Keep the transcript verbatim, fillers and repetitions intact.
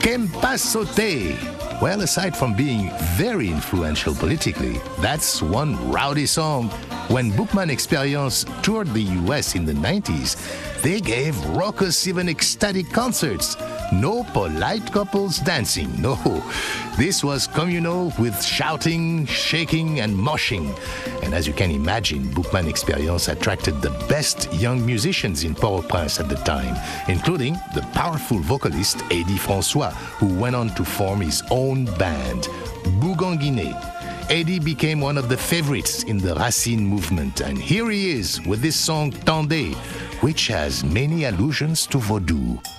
Kempa Sauté. Well, aside from being very influential politically, that's one rowdy song. When Boukman Experience toured the U S in the nineties, they gave raucous, even ecstatic concerts. No polite couples dancing, no. This was communal with shouting, shaking, and moshing. And as you can imagine, Boukman Experience attracted the best young musicians in Port-au-Prince at the time, including the powerful vocalist Eddie François, who went on to form his own band, Bouganguiné. Eddie became one of the favorites in the Racine movement, and here he is with this song Tendez, which has many allusions to Vaudou.